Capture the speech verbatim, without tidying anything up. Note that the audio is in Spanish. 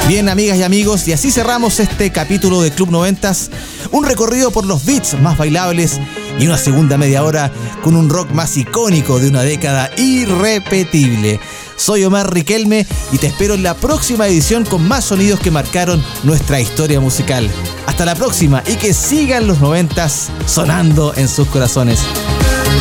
Bien, amigas y amigos, y así cerramos este capítulo de Club noventas, un recorrido por los beats más bailables y una segunda media hora con un rock más icónico de una década irrepetible. Soy Omar Riquelme y te espero en la próxima edición con más sonidos que marcaron nuestra historia musical. Hasta la próxima y que sigan los noventas sonando en sus corazones.